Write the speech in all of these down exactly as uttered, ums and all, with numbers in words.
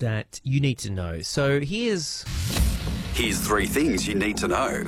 that you need to know. So here's... Here's three things you need to know.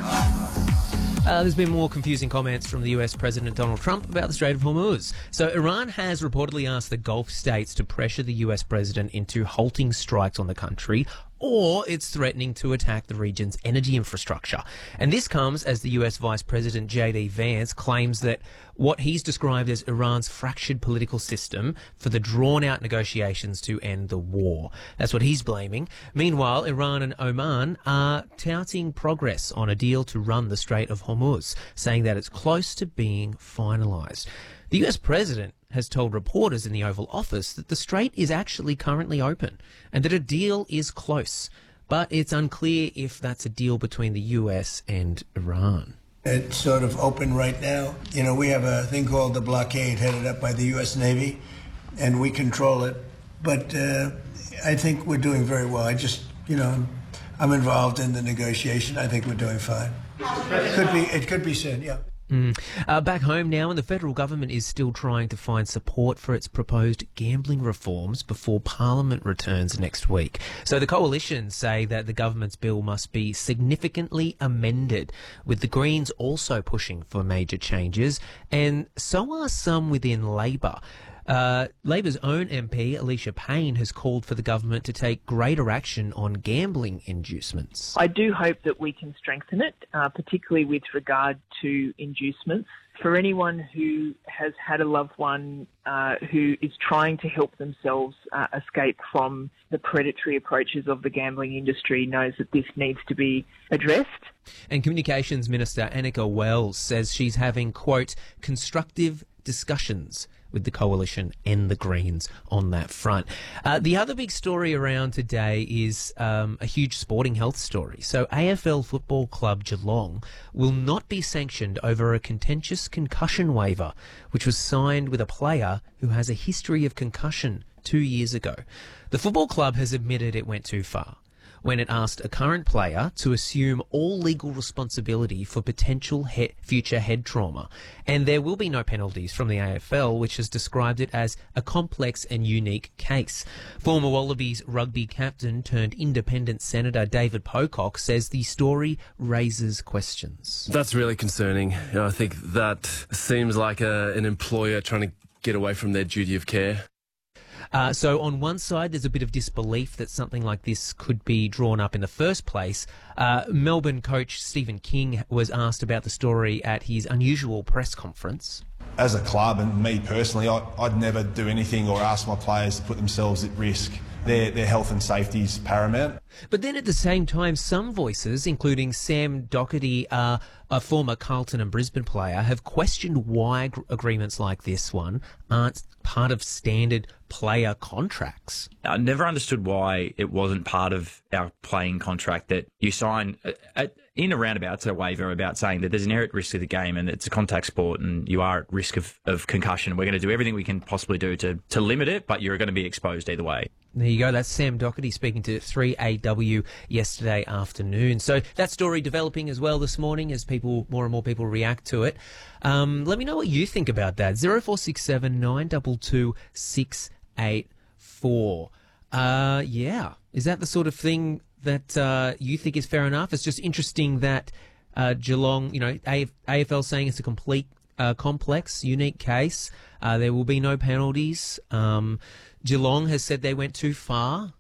Uh, there's been more confusing comments from the U S President Donald Trump about the Strait of Hormuz. So Iran has reportedly asked the Gulf states to pressure the U S president into halting strikes on the country, or it's threatening to attack the region's energy infrastructure. And this comes as the U S Vice President J D Vance claims that what he's described as Iran's fractured political system for the drawn-out negotiations to end the war. That's what he's blaming. Meanwhile, Iran and Oman are touting progress on a deal to run the Strait of Hormuz, saying that it's close to being finalised. The U S president has told reporters in the Oval Office that the strait is actually currently open and that a deal is close. But it's unclear if that's a deal between the U S and Iran. It's sort of open right now. You know, we have a thing called the blockade headed up by the U S Navy, and we control it. But uh, I think we're doing very well. I just, you know, I'm involved in the negotiation. I think we're doing fine. It could be, it could be soon, yeah. Mm. Uh, back home now, and the federal government is still trying to find support for its proposed gambling reforms before Parliament returns next week. So the coalition say that the government's bill must be significantly amended, with the Greens also pushing for major changes, and so are some within Labor. Uh, Labor's own M P, Alicia Payne, has called for the government to take greater action on gambling inducements. I do hope that we can strengthen it, uh, particularly with regard to inducements. For anyone who has had a loved one uh, who is trying to help themselves uh, escape from the predatory approaches of the gambling industry knows that this needs to be addressed. And Communications Minister Annika Wells says she's having, quote, constructive discussions with the Coalition and the Greens on that front. Uh, the other big story around today is um, a huge sporting health story. So A F L Football Club Geelong will not be sanctioned over a contentious concussion waiver, which was signed with a player who has a history of concussion two years ago. The football club has admitted it went too far when it asked a current player to assume all legal responsibility for potential he- future head trauma. And there will be no penalties from the A F L, which has described it as a complex and unique case. Former Wallabies rugby captain turned independent Senator David Pocock says the story raises questions. That's really concerning. You know, I think that seems like a, an employer trying to get away from their duty of care. Uh, so on one side, there's a bit of disbelief that something like this could be drawn up in the first place. Uh, Melbourne coach Stephen King was asked about the story at his unusual press conference. As a club and me personally, I, I'd never do anything or ask my players to put themselves at risk. Their, their health and safety is paramount. But then at the same time, some voices, including Sam Docherty, uh, a former Carlton and Brisbane player, have questioned why ag- agreements like this one aren't part of standard player contracts. I never understood why it wasn't part of our playing contract that you sign uh, in a roundabout to a waiver about saying that there's an inherent risk to the game and it's a contact sport and you are at risk of, of concussion. We're going to do everything we can possibly do to, to limit it, but you're going to be exposed either way. There you go. That's Sam Docherty speaking to three A W yesterday afternoon. So that story developing as well this morning as people, more and more people react to it. Um, let me know what you think about that. zero four six seven nine two two six eight four. Uh, yeah. Is that the sort of thing that uh, you think is fair enough? It's just interesting that uh, Geelong, you know, A F L saying it's a complete uh, complex, unique case. Uh, there will be no penalties. Um, Geelong has said they went too far.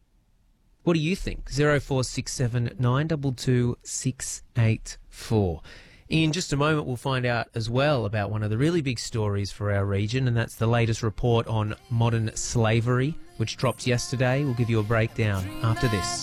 What do you think? zero four six seven nine two two six eight four. In just a moment, we'll find out as well about one of the really big stories for our region, and that's the latest report on modern slavery, which dropped yesterday. We'll give you a breakdown after this.